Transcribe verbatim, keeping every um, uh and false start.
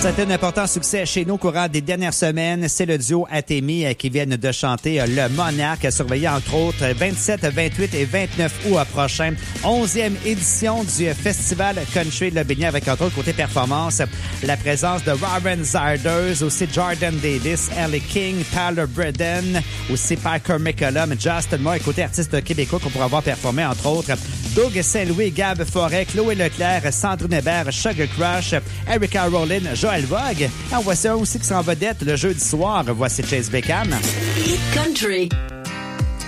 C'était un important succès chez nous au courant des dernières semaines. C'est le duo Atemi qui viennent de chanter Le Monarque, surveillé entre autres vingt-sept, vingt-huit et vingt-neuf août prochain. onzième édition du Festival Country de Lobinière avec entre autres côté performance la présence de Robin Zarders, aussi Jordan Davis, Ellie King, Tyler Braden, aussi Parker McCollum, Justin Moore, côté artistes québécois qu'on pourra voir performer entre autres Doug Saint-Louis, Gab Forêt, Chloé Leclerc, Sandrine Hébert, Sugar Crush, Erica Rowland, Joël Vogue. En voici un aussi qui s'en vedette le jeudi soir. Voici Chase Beckham. Hit Country.